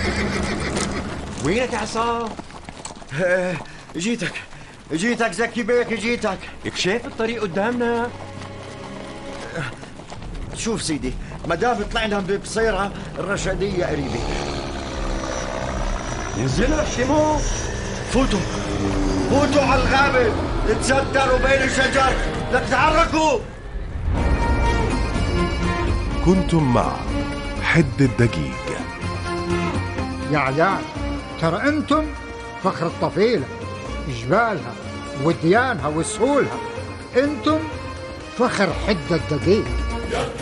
وينك يا عصام؟ جيتك زكي بيك، جيتك. شايف الطريق قدامنا؟ شوف سيدي، ما دام طلعنا ببصيرة الرشدية قريبة. نزلوا احشموا. فوتوا على الغابة، تسدروا بين الشجر، لا تتحركوا. كنتم مع حد الدقيق. يا عيال، ترى انتم فخر الطفيلة، جبالها وديانها وسهولها. انتم فخر حد الدقيق.